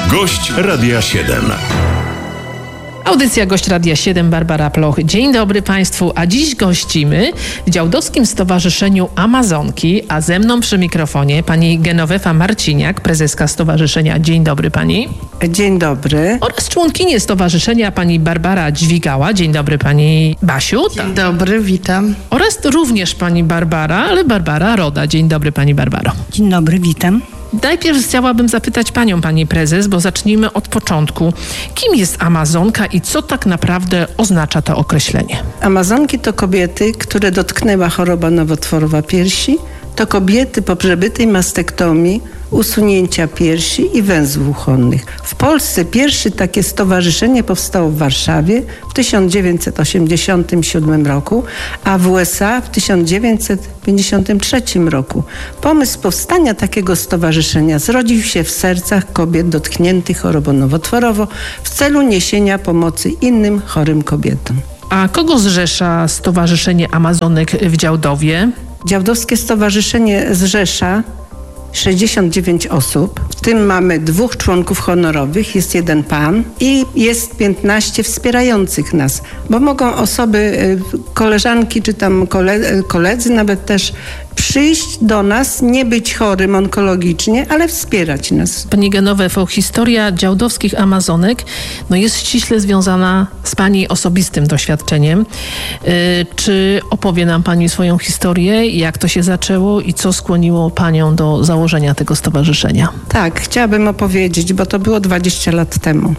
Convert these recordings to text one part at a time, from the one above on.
Gość Radia 7. Audycja Gość Radia 7, Barbara Ploch. Dzień dobry Państwu, a dziś gościmy w Działdowskim Stowarzyszeniu Amazonki, a ze mną przy mikrofonie pani Genowefa Marciniak, prezeska stowarzyszenia. Dzień dobry pani. Dzień dobry. Oraz członkini stowarzyszenia pani Barbara Dźwigała. Dzień dobry pani Basiu. Dzień dobry, witam. Oraz również pani Barbara, ale Barbara Roda. Dzień dobry pani Barbaro. Dzień dobry, witam. Najpierw chciałabym zapytać panią, pani prezes, bo zacznijmy od początku. Kim jest Amazonka i co tak naprawdę oznacza to określenie? Amazonki to kobiety, które dotknęła choroba nowotworowa piersi. To kobiety po przebytej mastektomii, usunięcia piersi i węzłów chłonnych. W Polsce pierwsze takie stowarzyszenie powstało w Warszawie w 1987 roku, a w USA w 1953 roku. Pomysł powstania takiego stowarzyszenia zrodził się w sercach kobiet dotkniętych chorobą nowotworową w celu niesienia pomocy innym chorym kobietom. A kogo zrzesza Stowarzyszenie Amazonek w Działdowie? Działdowskie Stowarzyszenie zrzesza 69 osób, w tym mamy 2 członków honorowych, jest 1 pan i jest 15 wspierających nas, bo mogą osoby, koleżanki czy tam koledzy nawet też przyjść do nas, nie być chorym onkologicznie, ale wspierać nas. Pani Genowefo, historia działdowskich Amazonek jest ściśle związana z pani osobistym doświadczeniem. Czy opowie nam pani swoją historię, jak to się zaczęło i co skłoniło panią do założenia tego stowarzyszenia? Tak, chciałabym opowiedzieć, bo to było 20 lat temu.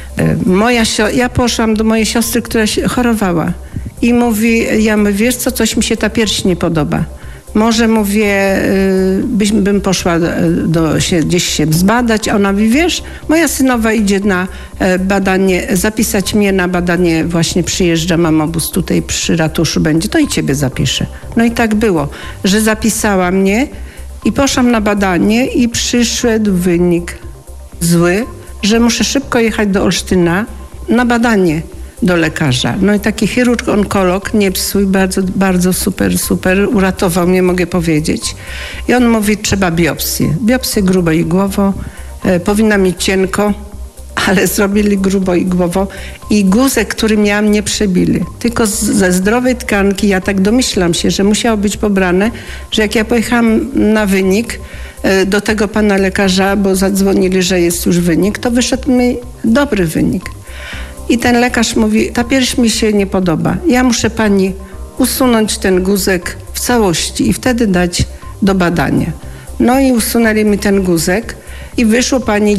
Ja poszłam do mojej siostry, która chorowała i mówi, wiesz co, coś mi się ta pierś nie podoba. Może mówię, bym poszła gdzieś się zbadać, a ona mówi, wiesz, moja synowa idzie na badanie, zapisać mnie na badanie, właśnie przyjeżdża, mam obóz tutaj przy ratuszu będzie, to i ciebie zapiszę. No i tak było, że zapisała mnie i poszłam na badanie i przyszedł wynik zły, że muszę szybko jechać do Olsztyna na badanie do lekarza. No i taki chirurg, onkolog, niepsuj, bardzo, bardzo super, uratował mnie, mogę powiedzieć. I on mówi, trzeba biopsję. Biopsję gruboigłowo, powinna mieć cienko, ale zrobili gruboigłowo i guzek, który miałam, nie przebili. Tylko ze zdrowej tkanki, ja tak domyślam się, że musiało być pobrane, że jak ja pojechałam na wynik do tego pana lekarza, bo zadzwonili, że jest już wynik, to wyszedł mi dobry wynik. I ten lekarz mówi, ta pierś mi się nie podoba. Ja muszę pani usunąć ten guzek w całości i wtedy dać do badania. No i usunęli mi ten guzek i wyszło pani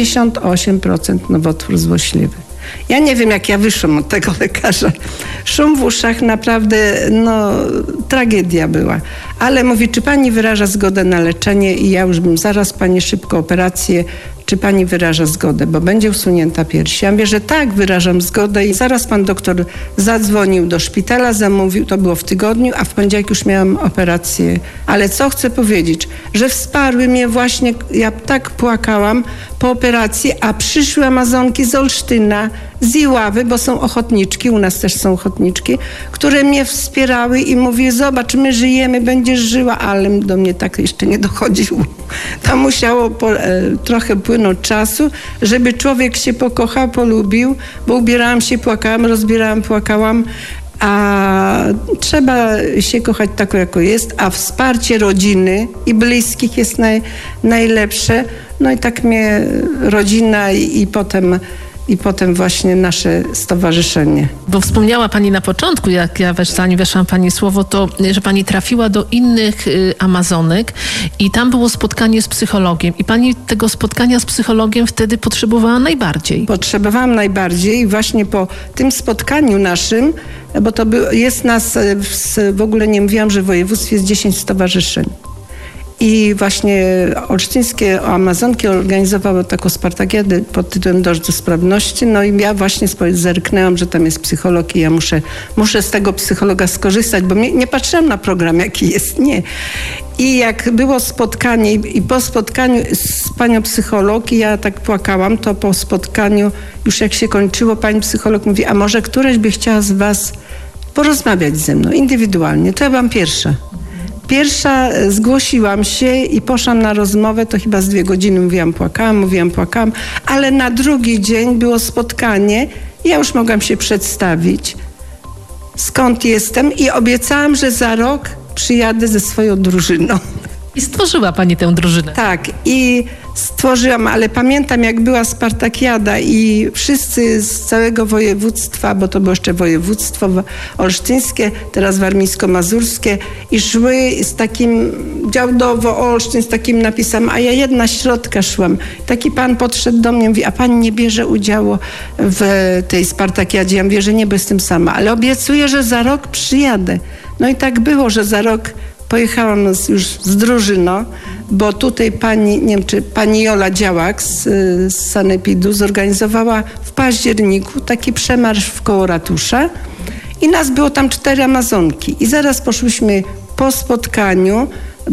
98% nowotwór złośliwy. Ja nie wiem, jak ja wyszłam od tego lekarza. Szum w uszach, naprawdę, tragedia była. Ale mówi, czy pani wyraża zgodę na leczenie i ja już bym zaraz pani szybko operację, czy pani wyraża zgodę, bo będzie usunięta pierś. Ja mówię, że tak, wyrażam zgodę i zaraz pan doktor zadzwonił do szpitala, zamówił, to było w tygodniu, a w poniedziałek już miałam operację. Ale co chcę powiedzieć, że wsparły mnie właśnie, ja tak płakałam po operacji, a przyszły Amazonki z Olsztyna, z Iławy, bo są ochotniczki, u nas też są ochotniczki, które mnie wspierały i mówiły, zobacz, my żyjemy, będziesz żyła, ale do mnie tak jeszcze nie dochodziło. Tam musiało trochę płynąć czasu, żeby człowiek się pokochał, polubił, bo ubierałam się, płakałam, rozbierałam, płakałam, a trzeba się kochać tak, jako jest, a wsparcie rodziny i bliskich jest najlepsze. No i tak mnie rodzina i potem właśnie nasze stowarzyszenie. Bo wspomniała pani na początku, zanim weszłam pani słowo, to, że pani trafiła do innych Amazonek i tam było spotkanie z psychologiem. I pani tego spotkania z psychologiem wtedy potrzebowała najbardziej. Potrzebowałam najbardziej właśnie po tym spotkaniu naszym, bo to jest nas, w ogóle nie mówiłam, że w województwie jest 10 stowarzyszeń. I właśnie olsztyńskie Amazonki organizowały taką spartakiadę pod tytułem Dąż do sprawności. No i ja właśnie zerknęłam, że tam jest psycholog i ja muszę z tego psychologa skorzystać, bo nie patrzyłam na program, jaki jest, nie. I jak było spotkanie i po spotkaniu z panią psycholog, i ja tak płakałam, to po spotkaniu, już jak się kończyło, pani psycholog mówi, a może któreś by chciała z was porozmawiać ze mną indywidualnie. To ja byłam pierwsza. Pierwsza zgłosiłam się i poszłam na rozmowę, to chyba z 2 godziny mówiłam, płakałam, ale na drugi dzień było spotkanie, ja już mogłam się przedstawić, skąd jestem i obiecałam, że za rok przyjadę ze swoją drużyną. I stworzyła pani tę drużynę. Tak, i stworzyłam, ale pamiętam, jak była Spartakiada i wszyscy z całego województwa, bo to było jeszcze województwo olsztyńskie, teraz warmińsko-mazurskie, i szły z takim Działdowo-Olsztyn, z takim napisem, a ja jedna środka szłam. Taki pan podszedł do mnie i mówi, a pani nie bierze udziału w tej Spartakiadzie? Ja mówię, że nie, bo jestem sama, ale obiecuję, że za rok przyjadę. No i tak było, że za rok pojechałam już z drużyną, bo tutaj pani Jola Działak z Sanepidu zorganizowała w październiku taki przemarsz wkoło ratusza i nas było tam 4 Amazonki. I zaraz poszłyśmy po spotkaniu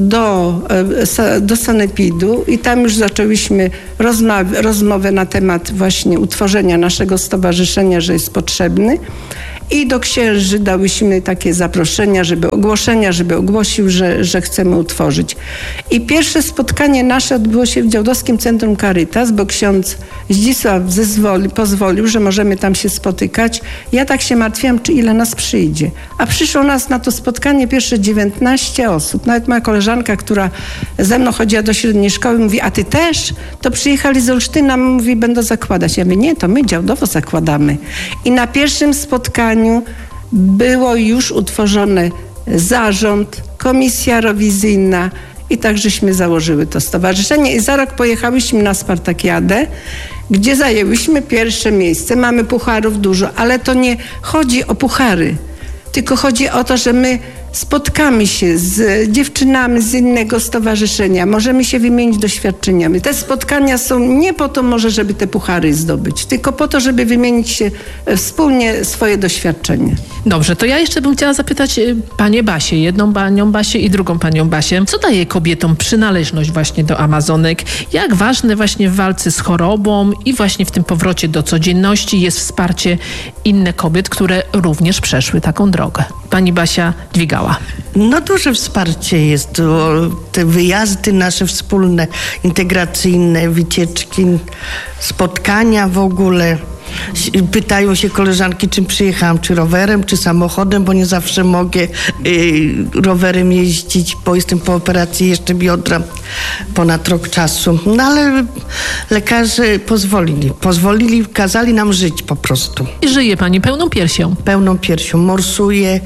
do Sanepidu i tam już zaczęłyśmy rozmowę na temat właśnie utworzenia naszego stowarzyszenia, że jest potrzebny. I do księży dałyśmy takie zaproszenia, ogłoszenia, żeby ogłosił, że chcemy utworzyć. I pierwsze spotkanie nasze odbyło się w Działdowskim Centrum Caritas, bo ksiądz Zdzisław pozwolił, że możemy tam się spotykać. Ja tak się martwiłam, czy ile nas przyjdzie. A przyszło nas na to spotkanie pierwsze 19 osób. Nawet moja koleżanka, która ze mną chodziła do średniej szkoły, mówi, a ty też? To przyjechali z Olsztyna, mówi, będą zakładać. Ja mówię, nie, to my Działdowo zakładamy. I na pierwszym spotkaniu było już utworzony zarząd, komisja rewizyjna i tak żeśmy założyły to stowarzyszenie. I za rok pojechałyśmy na Spartakiadę, gdzie zajęłyśmy pierwsze miejsce. Mamy pucharów dużo, ale to nie chodzi o puchary, tylko chodzi o to, że my spotkamy się z dziewczynami z innego stowarzyszenia, możemy się wymienić doświadczeniami. Te spotkania są nie po to może, żeby te puchary zdobyć, tylko po to, żeby wymienić się wspólnie swoje doświadczenie. Dobrze, to ja jeszcze bym chciała zapytać panię Basię, jedną panią Basię i drugą panią Basię. Co daje kobietom przynależność właśnie do Amazonek? Jak ważne właśnie w walce z chorobą i właśnie w tym powrocie do codzienności jest wsparcie innych kobiet, które również przeszły taką drogę? Pani Basia Dźwigała. No duże wsparcie jest. Te wyjazdy nasze wspólne, integracyjne, wycieczki, spotkania w ogóle. Pytają się koleżanki, czym przyjechałam, czy rowerem, czy samochodem, bo nie zawsze mogę rowerem jeździć, bo jestem po operacji jeszcze biodra ponad rok czasu. No ale lekarze pozwolili, kazali nam żyć po prostu. I żyje pani pełną piersią? Pełną piersią, morsuję.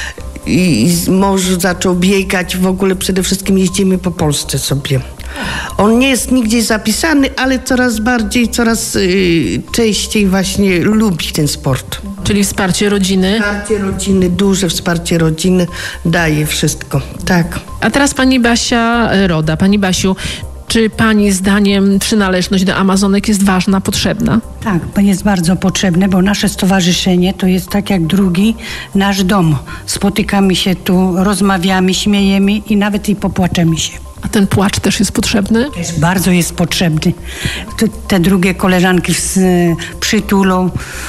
I mąż zaczął biegać, w ogóle przede wszystkim jeździmy po Polsce sobie. On nie jest nigdzie zapisany, ale coraz bardziej, coraz częściej właśnie lubi ten sport. Czyli wsparcie rodziny? Wsparcie rodziny, duże wsparcie rodziny daje wszystko, tak. A teraz pani Basia Roda. Pani Basiu, czy pani zdaniem przynależność do Amazonek jest ważna, potrzebna? Tak, bo jest bardzo potrzebne, bo nasze stowarzyszenie to jest tak jak drugi nasz dom. Spotykamy się tu, rozmawiamy, śmiejemy i nawet i popłaczemy się. A ten płacz też jest potrzebny? Też bardzo jest potrzebny. Te drugie koleżanki przytulą,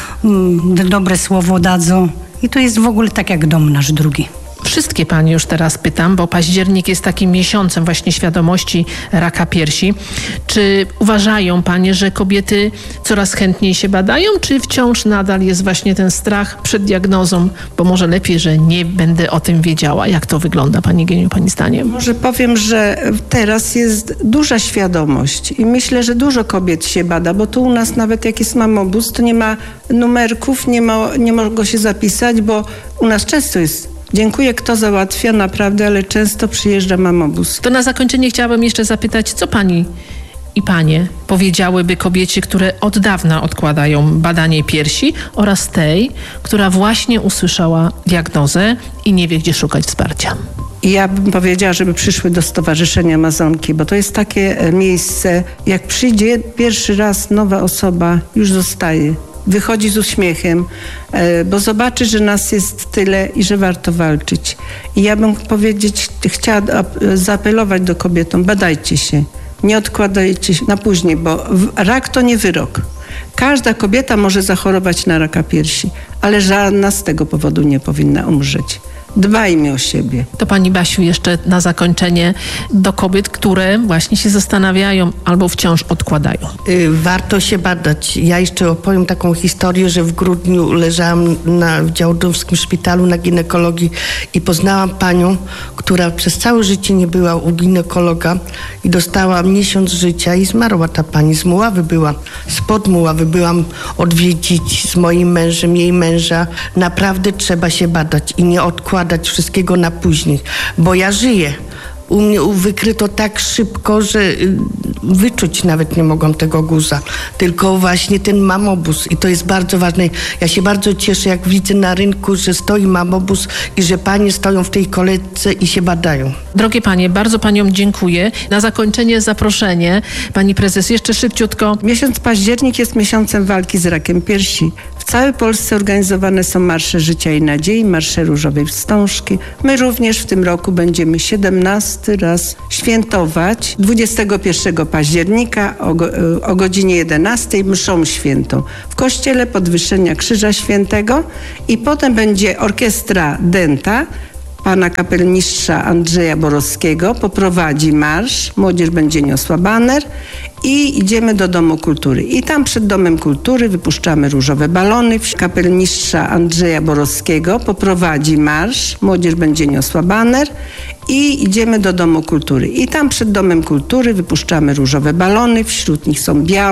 dobre słowo dadzą i to jest w ogóle tak jak dom nasz drugi. Wszystkie panie już teraz pytam, bo październik jest takim miesiącem właśnie świadomości raka piersi. Czy uważają panie, że kobiety coraz chętniej się badają, czy wciąż nadal jest właśnie ten strach przed diagnozą, bo może lepiej, że nie będę o tym wiedziała. Jak to wygląda, pani Geniu, pani zdaniem? Może powiem, że teraz jest duża świadomość i myślę, że dużo kobiet się bada, bo tu u nas nawet jak jest mamobus, to nie ma numerków, nie mogą się zapisać, bo u nas często jest. Dziękuję, kto załatwia, naprawdę, ale często przyjeżdża mamobus. To na zakończenie chciałabym jeszcze zapytać, co pani i panie powiedziałyby kobiecie, które od dawna odkładają badanie piersi oraz tej, która właśnie usłyszała diagnozę i nie wie, gdzie szukać wsparcia? I ja bym powiedziała, żeby przyszły do Stowarzyszenia Amazonki, bo to jest takie miejsce, jak przyjdzie pierwszy raz nowa osoba, już zostaje. Wychodzi z uśmiechem, bo zobaczy, że nas jest tyle i że warto walczyć. I ja bym chciała zaapelować do kobietom, badajcie się, nie odkładajcie się na później, bo rak to nie wyrok. Każda kobieta może zachorować na raka piersi, ale żadna z tego powodu nie powinna umrzeć. Dbajmy o siebie. To pani Basiu jeszcze na zakończenie do kobiet, które właśnie się zastanawiają albo wciąż odkładają. Warto się badać. Ja jeszcze opowiem taką historię, że w grudniu leżałam w Działdowskim szpitalu na ginekologii i poznałam panią, która przez całe życie nie była u ginekologa i dostała miesiąc życia i zmarła ta pani. Z Muławy była, spod Muławy byłam odwiedzić z moim mężem, jej męża. Naprawdę trzeba się badać i nie odkładać wszystkiego na później, bo ja żyję. U mnie wykryto tak szybko, że wyczuć nawet nie mogłam tego guza. Tylko właśnie ten mamobus i to jest bardzo ważne. Ja się bardzo cieszę, jak widzę na rynku, że stoi mamobus i że panie stoją w tej kolejce i się badają. Drogie panie, bardzo paniom dziękuję. Na zakończenie zaproszenie. Pani prezes, jeszcze szybciutko. Miesiąc październik jest miesiącem walki z rakiem piersi. W całej Polsce organizowane są marsze Życia i Nadziei, marsze Różowej Wstążki. My również w tym roku będziemy 17 raz świętować 21 października o godzinie 11 mszą świętą w kościele Podwyższenia Krzyża Świętego i potem będzie orkiestra Denta pana kapelmistrza Andrzeja Borowskiego poprowadzi marsz, młodzież będzie niosła baner i idziemy do Domu Kultury. I tam przed Domem Kultury wypuszczamy różowe balony. Kapelmistrza Andrzeja Borowskiego poprowadzi marsz, młodzież będzie niosła baner i idziemy do Domu Kultury. I tam przed Domem Kultury wypuszczamy różowe balony, wśród nich są białe,